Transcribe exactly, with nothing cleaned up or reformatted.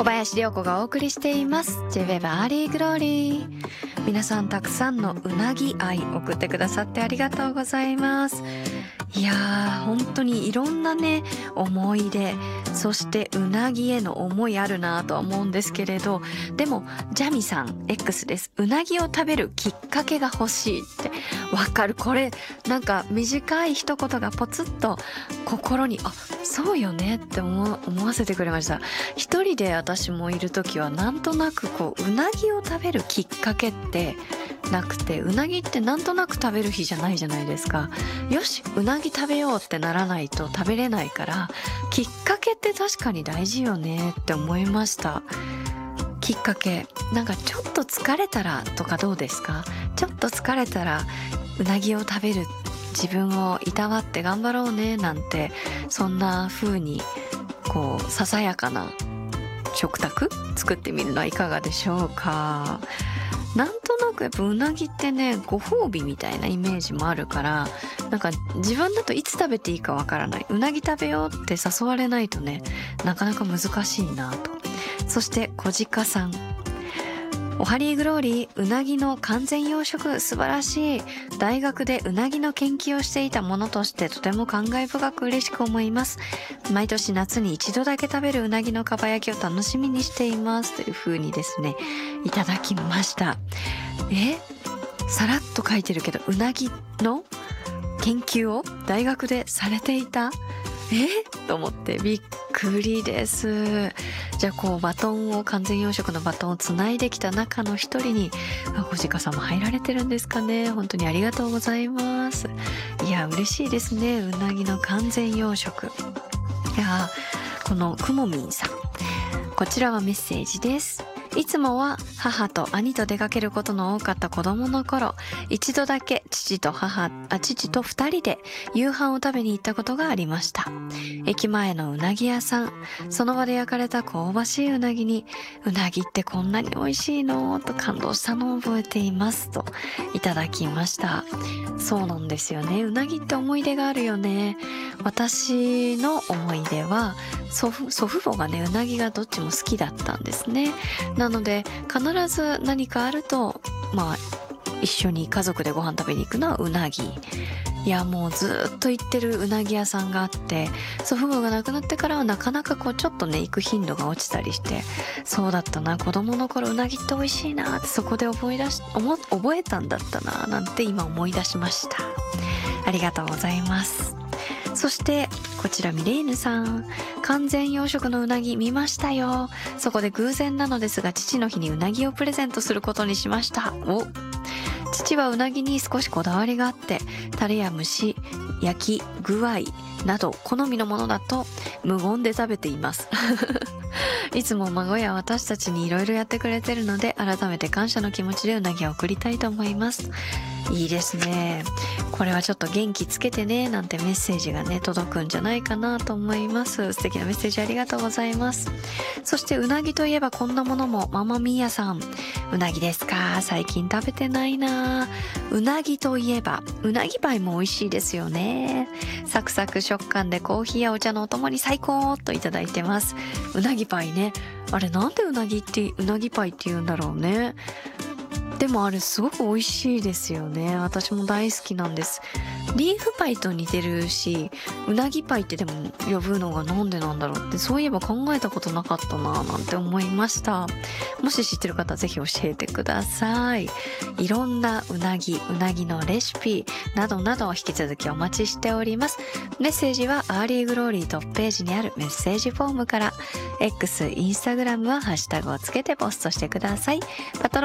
林涼子がお送りしています J-ウェブ アーリーグローリー。皆さんたくさんのうなぎ愛送ってくださってありがとうございます。いやー本当にいろんなね思い出、そしてうなぎへの思いあるなとは思うんですけれど、でもジャミさん X です。うなぎを食べるきっかけが欲しいってわかる。これなんか短い一言がポツッと心にあそうよねって思思わせてくれました。一人で私もいる時はなんとなくこううなぎを食べるきっかけってなくて、うなぎってなんとなく食べる日じゃないじゃないですか。よしうなぎ食べようってならないと食べれないから、きっかけって確かに大事よねって思いました。きっかけなんかちょっと疲れたらとかどうですか。ちょっと疲れたらうなぎを食べる、自分をいたわって頑張ろうねなんて、そんな風にこうささやかな食卓作ってみるのはいかがでしょうか。なんとなくやっぱうなぎってねご褒美みたいなイメージもあるから、なんか自分だといつ食べていいかわからない、うなぎ食べようって誘われないとねなかなか難しいなと。そして小鹿さん、おハリーグローリー、うなぎの完全養殖素晴らしい。大学でうなぎの研究をしていたものとしてとても感慨深く嬉しく思います。毎年夏に一度だけ食べるうなぎのかば焼きを楽しみにしていますという風にですねいただきました。えさらっと書いてるけど、うなぎの研究を大学でされていたえと思ってびっくりです。じゃあこうバトンを完全養殖のバトンをつないできた中の一人に小鹿さんも入られてるんですかね。本当にありがとうございます。いや嬉しいですね、うなぎの完全養殖。いやこのくもみんさん、こちらはメッセージです。いつもは母と兄と出かけることの多かった子供の頃、一度だけ父と母、あ、父と二人で夕飯を食べに行ったことがありました。駅前のうなぎ屋さん、その場で焼かれた香ばしいうなぎに、うなぎってこんなに美味しいのと感動したのを覚えていますといただきました。そうなんですよね、うなぎって思い出があるよね。私の思い出は祖父、祖父母がねうなぎがどっちも好きだったんですね。なので必ず何かあるとまあ一緒に家族でご飯食べに行くのはうなぎ。いやもうずっと行ってるうなぎ屋さんがあって、祖父母が亡くなってからはなかなかこうちょっとね行く頻度が落ちたりして、そうだったな子供の頃うなぎって美味しいなってそこで思い出し思覚えたんだったななんて今思い出しました。ありがとうございます。そしてこちらミレーヌさん、完全養殖のうなぎ見ましたよ。そこで偶然なのですが父の日にうなぎをプレゼントすることにしました。お父はうなぎに少しこだわりがあって、タレや蒸し焼き具合など好みのものだと無言で食べていますいつも孫や私たちにいろいろやってくれてるので、改めて感謝の気持ちでうなぎを送りたいと思います。いいですね。これはちょっと元気つけてねなんてメッセージがね届くんじゃないかなと思います。素敵なメッセージありがとうございます。そしてうなぎといえばこんなものも。ママミーヤさん、うなぎですか。最近食べてないな。うなぎといえばうなぎパイも美味しいですよね。サクサク食感でコーヒーやお茶のお供に最高といただいてます。うなぎパイね、あれなんでうなぎってうなぎパイって言うんだろうね。でもあれすごく美味しいですよね。私も大好きなんです。リーフパイと似てるし、うなぎパイってでも呼ぶのがなんでなんだろうって、そういえば考えたことなかったななんて思いました。もし知ってる方はぜひ教えてください。いろんなうなぎ、うなぎのレシピなどなど引き続きお待ちしております。メッセージはアーリーグローリートップページにあるメッセージフォームから、 X、インスタグラムはハッシュタグをつけてポストしてください。パトロ